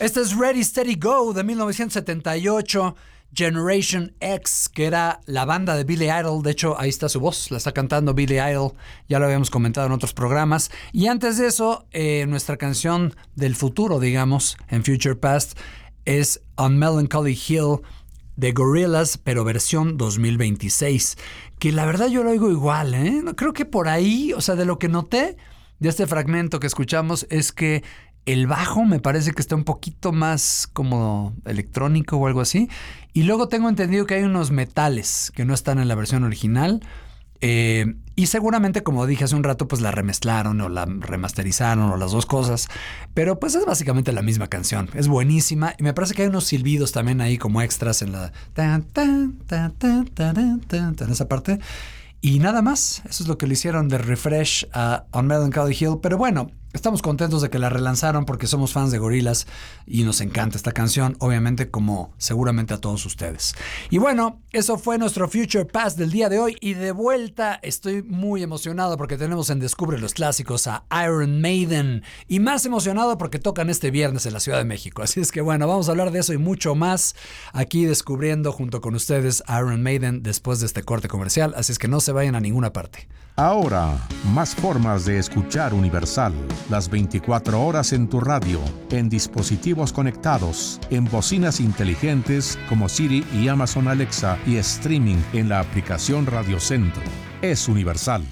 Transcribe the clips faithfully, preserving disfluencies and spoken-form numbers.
Este es Ready, Steady, Go de mil novecientos setenta y ocho, Generation X, que era la banda de Billy Idol. De hecho, ahí está su voz, la está cantando Billy Idol, ya lo habíamos comentado en otros programas. Y antes de eso, eh, nuestra canción del futuro, digamos, en Future Past, es On Melancholy Hill de Gorillaz, pero versión dos mil veintiséis, que la verdad yo lo oigo igual, ¿eh? Creo que por ahí, o sea, de lo que noté de este fragmento que escuchamos es que el bajo me parece que está un poquito más como electrónico o algo así. Y luego tengo entendido que hay unos metales que no están en la versión original. Eh, y seguramente, como dije hace un rato, pues la remezclaron o la remasterizaron o las dos cosas. Pero pues es básicamente la misma canción. Es buenísima. Y me parece que hay unos silbidos también ahí como extras en la... Tan, tan, tan, tan, tan, tan, tan, esa parte. Y nada más. Eso es lo que le hicieron de refresh a On Melancholy Hill. Pero bueno, estamos contentos de que la relanzaron porque somos fans de Gorillaz y nos encanta esta canción, obviamente, como seguramente a todos ustedes. Y bueno, eso fue nuestro Future Past del día de hoy. Y de vuelta estoy muy emocionado porque tenemos en Descubre los Clásicos a Iron Maiden. Y más emocionado porque tocan este viernes en la Ciudad de México. Así es que bueno, vamos a hablar de eso y mucho más aquí descubriendo junto con ustedes a Iron Maiden después de este corte comercial. Así es que no se vayan a ninguna parte. Ahora, más formas de escuchar Universal. Las veinticuatro horas en tu radio, en dispositivos conectados, en bocinas inteligentes como Siri y Amazon Alexa y streaming en la aplicación Radio Centro. Es Universal.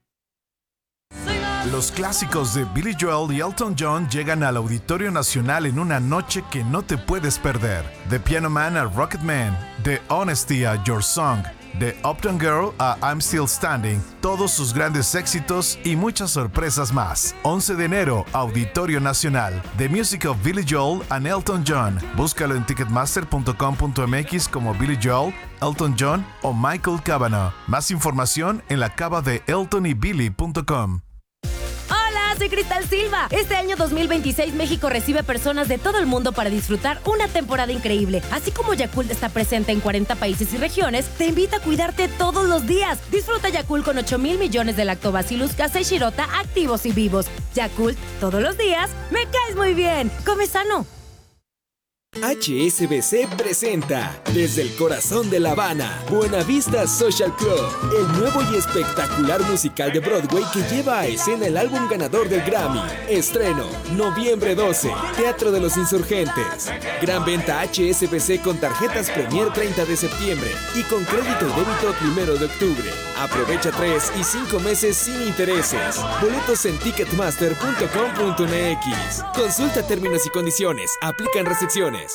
Los clásicos de Billy Joel y Elton John llegan al Auditorio Nacional en una noche que no te puedes perder. De Piano Man a Rocket Man, de Honesty a Your Song, de Uptown Girl a I'm Still Standing, todos sus grandes éxitos y muchas sorpresas más. once de enero, Auditorio Nacional. The Music of Billy Joel and Elton John. Búscalo en ticketmaster punto com punto m x como Billy Joel, Elton John o Michael Cavanaugh. Más información en la cava de elton y billy punto com. Soy Cristal Silva. Este año dos mil veintiséis México recibe personas de todo el mundo para disfrutar una temporada increíble. Así como Yakult está presente en cuarenta países y regiones, te invita a cuidarte todos los días. Disfruta Yakult con ocho mil millones de Lactobacillus casei shirota activos y vivos. Yakult, todos los días, me caes muy bien. Come sano. H S B C presenta desde el corazón de La Habana, Buena Vista Social Club, el nuevo y espectacular musical de Broadway que lleva a escena el álbum ganador del Grammy. Estreno, noviembre doce, Teatro de los Insurgentes. Gran venta H S B C con tarjetas Premier treinta de septiembre y con crédito y débito primero de octubre. Aprovecha tres y cinco meses sin intereses. Boletos en ticketmaster punto com punto m x. Consulta términos y condiciones. Aplican restricciones.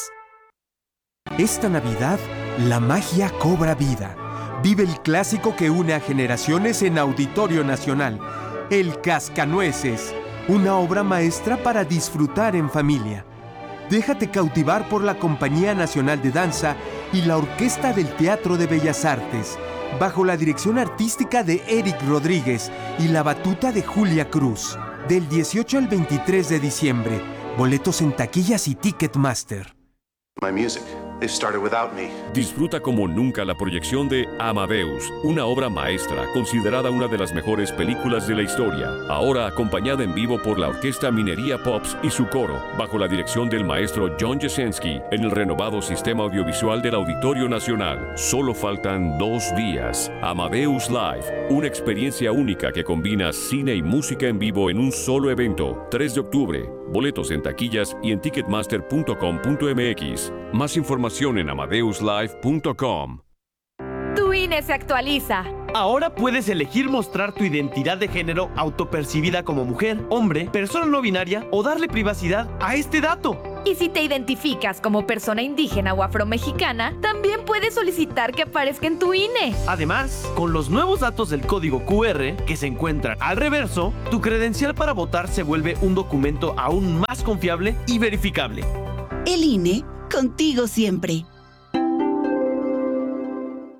Esta Navidad, la magia cobra vida. Vive el clásico que une a generaciones en Auditorio Nacional, El Cascanueces, una obra maestra para disfrutar en familia. Déjate cautivar por la Compañía Nacional de Danza y la Orquesta del Teatro de Bellas Artes, bajo la dirección artística de Eric Rodríguez y la batuta de Julia Cruz. Del dieciocho al veintitrés de diciembre, boletos en taquillas y Ticketmaster. My music. They started without me. Disfruta como nunca la proyección de Amadeus, una obra maestra considerada una de las mejores películas de la historia. Ahora acompañada en vivo por la Orquesta Minería Pops y su coro, bajo la dirección del maestro John Jasinski, en el renovado sistema audiovisual del Auditorio Nacional. Solo faltan dos días. Amadeus Live, una experiencia única que combina cine y música en vivo en un solo evento. tres de octubre. Boletos en taquillas y en ticketmaster punto com punto m x. Más información en amadeus live punto com. Tu I N E se actualiza. Ahora puedes elegir mostrar tu identidad de género autopercibida como mujer, hombre, persona no binaria o darle privacidad a este dato. Y si te identificas como persona indígena o afromexicana, también puedes solicitar que aparezca en tu I N E. Además, con los nuevos datos del código Q R que se encuentran al reverso, tu credencial para votar se vuelve un documento aún más confiable y verificable. El I N E, contigo siempre.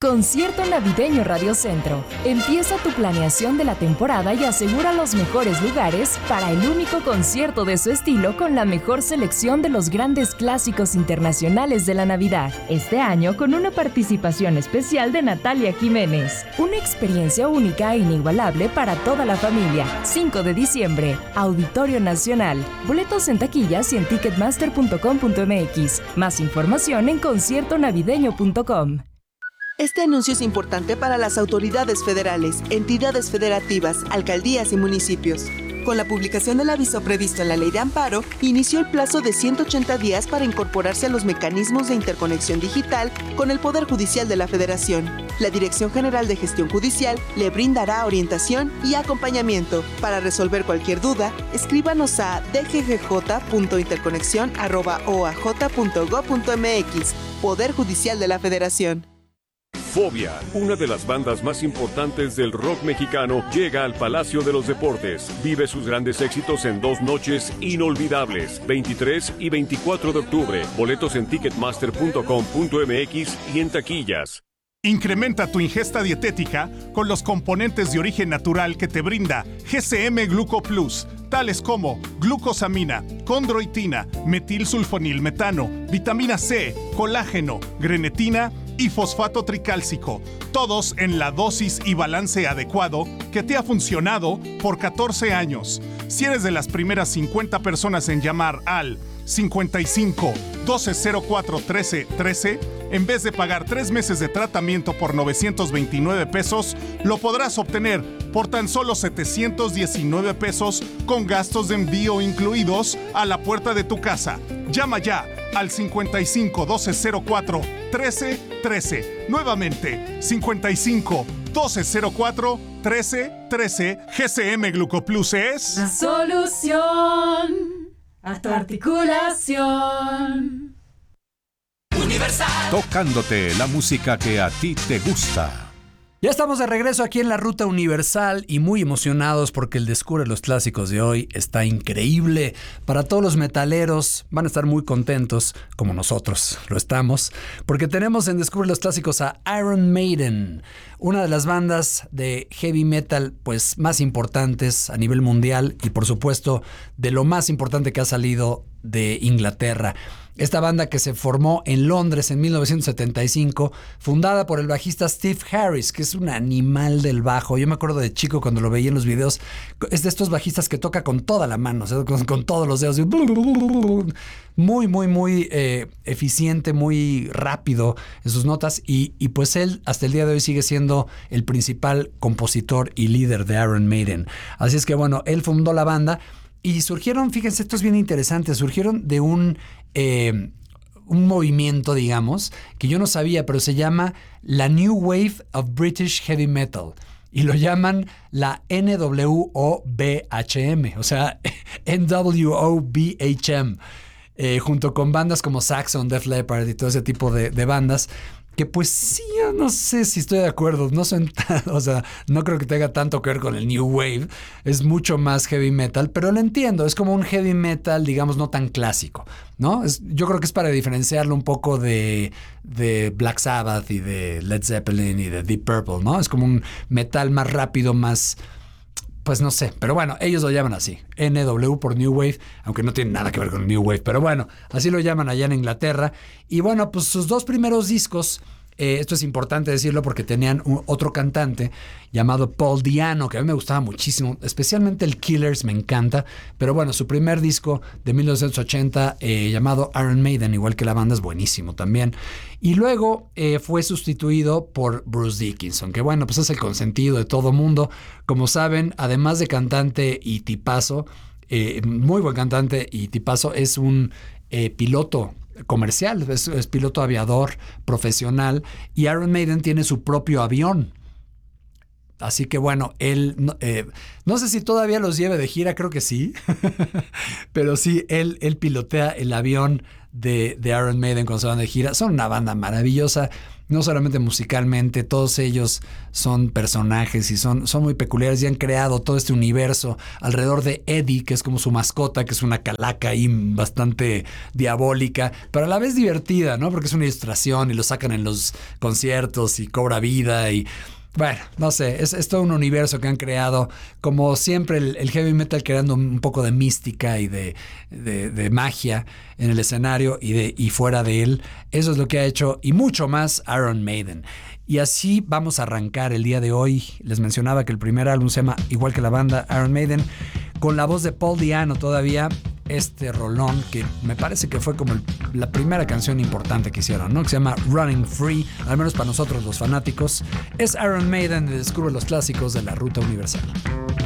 Concierto Navideño Radio Centro. Empieza tu planeación de la temporada y asegura los mejores lugares para el único concierto de su estilo con la mejor selección de los grandes clásicos internacionales de la Navidad. Este año con una participación especial de Natalia Jiménez. Una experiencia única e inigualable para toda la familia. cinco de diciembre, Auditorio Nacional. Boletos en taquillas y en ticketmaster punto com punto m x. Más información en concierto navideño punto com. Este anuncio es importante para las autoridades federales, entidades federativas, alcaldías y municipios. Con la publicación del aviso previsto en la Ley de Amparo, inició el plazo de ciento ochenta días para incorporarse a los mecanismos de interconexión digital con el Poder Judicial de la Federación. La Dirección General de Gestión Judicial le brindará orientación y acompañamiento. Para resolver cualquier duda, escríbanos a d g g j punto interconexión arroba o a j punto gob punto m x. Poder Judicial de la Federación. Fobia, una de las bandas más importantes del rock mexicano, llega al Palacio de los Deportes. Vive sus grandes éxitos en dos noches inolvidables, veintitrés y veinticuatro de octubre. Boletos en ticketmaster punto com punto m x y en taquillas. Incrementa tu ingesta dietética con los componentes de origen natural que te brinda G C M Gluco Plus, tales como glucosamina, condroitina, metilsulfonilmetano, vitamina C, colágeno, grenetina y fosfato tricálcico, todos en la dosis y balance adecuado que te ha funcionado por catorce años. Si eres de las primeras cincuenta personas en llamar al cincuenta y cinco, doce cero cuatro, trece, trece, en vez de pagar tres meses de tratamiento por novecientos veintinueve pesos, lo podrás obtener por tan solo setecientos diecinueve pesos con gastos de envío incluidos a la puerta de tu casa. Llama ya al cincuenta y cinco, doce cero cuatro, trece, trece. Nuevamente, cincuenta y cinco, doce cero cuatro, trece, trece. G C M Glucoplus es la solución a tu articulación. Universal. Tocándote la música que a ti te gusta. Ya estamos de regreso aquí en la Ruta Universal y muy emocionados porque el Descubre los Clásicos de hoy está increíble. Para todos los metaleros van a estar muy contentos, como nosotros lo estamos, porque tenemos en Descubre los Clásicos a Iron Maiden, una de las bandas de heavy metal pues más importantes a nivel mundial y por supuesto de lo más importante que ha salido de Inglaterra. Esta banda que se formó en Londres en mil novecientos setenta y cinco, fundada por el bajista Steve Harris, que es un animal del bajo. Yo me acuerdo de chico cuando lo veía en los videos. Es de estos bajistas que toca con toda la mano, o sea, con, con todos los dedos. Muy, muy, muy eh, eficiente, muy rápido en sus notas. Y, y pues él hasta el día de hoy sigue siendo el principal compositor y líder de Iron Maiden. Así es que bueno, él fundó la banda. Y surgieron, fíjense, esto es bien interesante, surgieron de un, eh, un movimiento, digamos, que yo no sabía, pero se llama la New Wave of British Heavy Metal. Y lo llaman la N W O B H M, o sea, N W O B H M, eh, junto con bandas como Saxon, Def Leppard y todo ese tipo de, de bandas. Que pues sí, yo no sé si estoy de acuerdo, no son tan, o sea, no creo que tenga tanto que ver con el New Wave, es mucho más heavy metal, pero lo entiendo, es como un heavy metal, digamos, no tan clásico, ¿no? Es, yo creo que es para diferenciarlo un poco de, de Black Sabbath y de Led Zeppelin y de Deep Purple, ¿no? Es como un metal más rápido, más... Pues no sé, pero bueno, ellos lo llaman así, N W por New Wave, aunque no tiene nada que ver con New Wave, pero bueno, así lo llaman allá en Inglaterra. Y bueno, pues sus dos primeros discos, eh, esto es importante decirlo porque tenían un, otro cantante llamado Paul Diano, que a mí me gustaba muchísimo, especialmente el Killers me encanta, pero bueno, su primer disco de mil novecientos ochenta eh, llamado Iron Maiden, igual que la banda, es buenísimo también. Y luego eh, fue sustituido por Bruce Dickinson, que bueno, pues es el consentido de todo mundo. Como saben, además de cantante y tipazo, eh, muy buen cantante y tipazo, es un eh, piloto comercial, es, es piloto aviador profesional y Iron Maiden tiene su propio avión. Así que bueno, él, eh, no sé si todavía los lleve de gira, creo que sí, pero sí, él, él pilotea el avión de, de Iron Maiden cuando se van de gira. Son una banda maravillosa. no solamente musicalmente, todos ellos son personajes y son, son muy peculiares y han creado todo este universo alrededor de Eddie, que es como su mascota, que es una calaca ahí bastante diabólica, pero a la vez divertida, ¿no? Porque es una ilustración y lo sacan en los conciertos y cobra vida y... Bueno, no sé, es, es todo un universo que han creado. Como siempre, el, el heavy metal creando un poco de mística y de, de, de magia en el escenario y, de, y fuera de él. Eso es lo que ha hecho y mucho más Iron Maiden. Y así vamos a arrancar el día de hoy. Les mencionaba que el primer álbum se llama igual que la banda Iron Maiden, con la voz de Paul Di'Anno todavía. Este rolón que me parece que fue como el, la primera canción importante que hicieron, ¿no? Que se llama Running Free, al menos para nosotros los fanáticos. Es Iron Maiden y descubre los clásicos de la ruta universal.